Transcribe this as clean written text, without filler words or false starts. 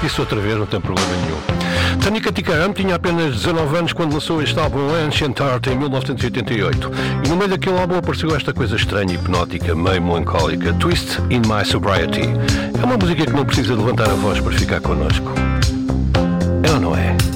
isso outra vez, não tem problema nenhum. Tanika Tikaram tinha apenas 19 anos quando lançou este álbum Ancient Art em 1988. E no meio daquele álbum apareceu esta coisa estranha e hipnótica, meio melancólica, Twist in My Sobriety. É uma música que não precisa levantar a voz para ficar connosco. É ou não é?